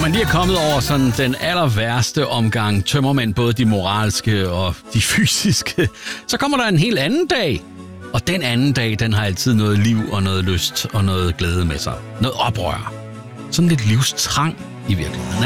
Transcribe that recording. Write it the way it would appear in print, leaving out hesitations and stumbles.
man lige er kommet over sådan den aller værste omgang tømmermænd, både de moralske og de fysiske, så kommer der en helt anden dag. Og den anden dag, den har altid noget liv og noget lyst og noget glæde med sig. Noget oprør. Sådan lidt livstrang i virkeligheden.